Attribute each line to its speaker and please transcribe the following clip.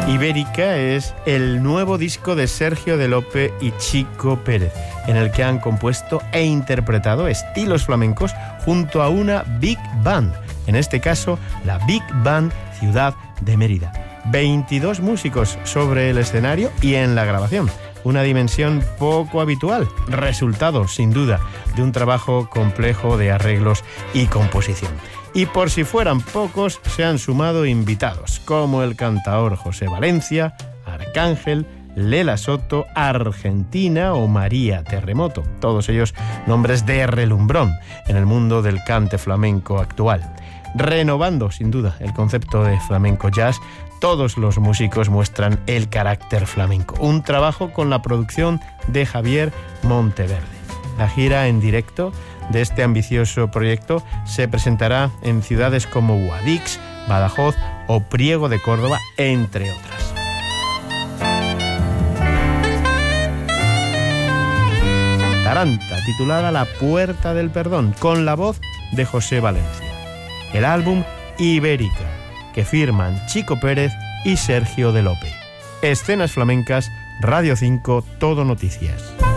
Speaker 1: Ibérica es el nuevo disco de Sergio de Lope y Chico Pérez, en el que han compuesto e interpretado estilos flamencos junto a una Big Band, en este caso la Big Band Ciudad de Mérida. 22 músicos sobre el escenario y en la grabación. Una dimensión poco habitual, resultado, sin duda, de un trabajo complejo de arreglos y composición. Y por si fueran pocos, se han sumado invitados, como el cantaor José Valencia, Arcángel, Lela Soto, Argentina o María Terremoto. Todos ellos nombres de relumbrón en el mundo del cante flamenco actual. Renovando, sin duda, el concepto de flamenco jazz, todos los músicos muestran el carácter flamenco. Un trabajo con la producción de Javier Monteverde. La gira en directo de este ambicioso proyecto se presentará en ciudades como Guadix, Badajoz o Priego de Córdoba, entre otras. Taranta, titulada La Puerta del Perdón, con la voz de José Valencia. El álbum Ibérica, que firman Chico Pérez y Sergio de Lope. Escenas Flamencas, Radio 5, Todo Noticias.